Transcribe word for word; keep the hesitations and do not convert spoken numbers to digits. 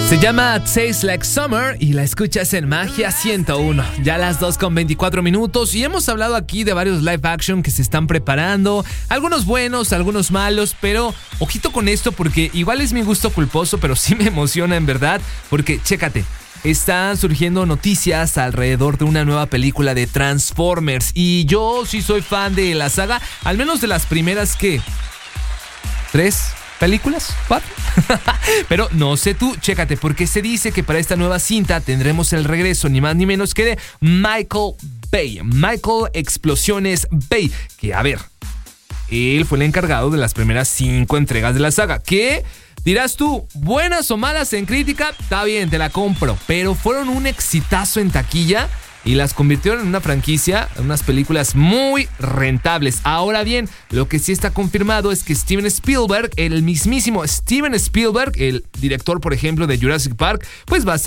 Se llama Tastes Like Summer y la escuchas en Magia ciento uno. Ya las dos con veinticuatro minutos y hemos hablado aquí de varios live action que se están preparando. Algunos buenos, algunos malos, pero ojito con esto porque igual es mi gusto culposo, pero sí me emociona en verdad. Porque, chécate, están surgiendo noticias alrededor de una nueva película de Transformers. Y yo sí soy fan de la saga, al menos de las primeras que... ¿Tres? ¿Películas? ¿Cuatro? Pero no sé tú, chécate, porque se dice que para esta nueva cinta tendremos el regreso ni más ni menos que de Michael Bay. Michael Explosiones Bay. Que a ver, él fue el encargado de las primeras cinco entregas de la saga. ¿Qué? Dirás tú, buenas o malas en crítica, está bien, te la compro. Pero fueron un exitazo en taquilla y las convirtieron en una franquicia, en unas películas muy rentables. Ahora bien, lo que sí está confirmado es que Steven Spielberg, el mismísimo Steven Spielberg, el director, por ejemplo, de Jurassic Park, pues va a ser